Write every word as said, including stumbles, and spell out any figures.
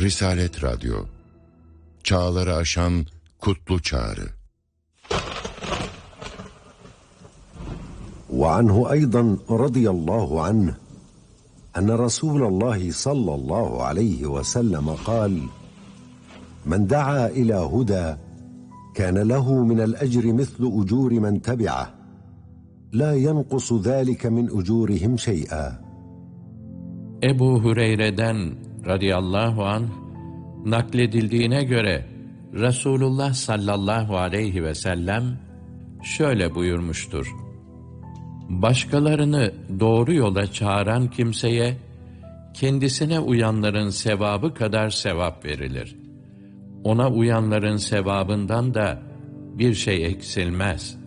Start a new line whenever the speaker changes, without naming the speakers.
Risalet Radyo, çağları aşan kutlu çağrı.
وعنه أيضا رضي الله عنه أن رسول الله صلى الله عليه وسلم قال: من دعا إلى هدى كان له من الأجر مثل أجور من تبعه لا ينقص ذلك من أجورهم شيئا.
Ebu Hureyre'den radıyallahu anh nakledildiğine göre Resulullah sallallahu aleyhi ve sellem şöyle buyurmuştur: başkalarını doğru yola çağıran kimseye kendisine uyanların sevabı kadar sevap verilir. Ona uyanların sevabından da bir şey eksilmez.